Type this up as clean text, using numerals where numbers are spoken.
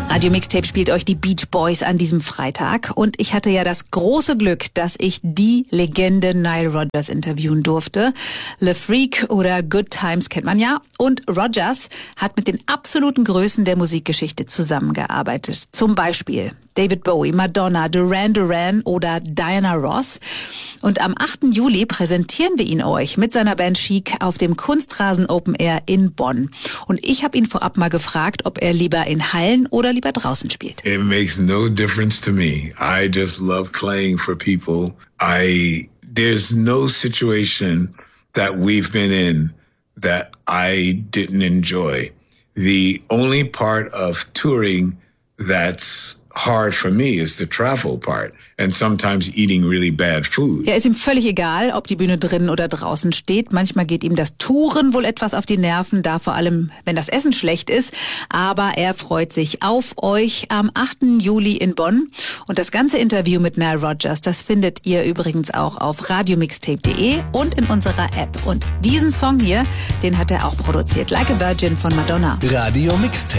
Radio Mixtape spielt euch die Beach Boys an diesem Freitag. Und ich hatte ja das große Glück, dass ich die Legende Nile Rodgers interviewen durfte. Le Freak oder Good Times kennt man ja. Und Rodgers hat mit den absoluten Größen der Musikgeschichte zusammengearbeitet. Zum Beispiel David Bowie, Madonna, Duran Duran oder Diana Ross. Und am 8. Juli präsentieren wir ihn euch mit seiner Band Chic auf dem Kunstrasen Open Air in Bonn. Und ich habe ihn vorab mal gefragt, ob er lieber in Hallen oder lieber draußen spielt. It makes no difference to me. I just love playing for people. There's no situation that we've been in that I didn't enjoy. The only part of touring that's hard for me is the travel part and sometimes eating really bad food. Ja, ist ihm völlig egal, ob die Bühne drinnen oder draußen steht. Manchmal geht ihm das Touren wohl etwas auf die Nerven, da vor allem, wenn das Essen schlecht ist. Aber er freut sich auf euch am 8. Juli in Bonn. Und das ganze Interview mit Nile Rodgers, das findet ihr übrigens auch auf radiomixtape.de und in unserer App. Und diesen Song hier, den hat er auch produziert. Like a Virgin von Madonna. Radio Mixtape.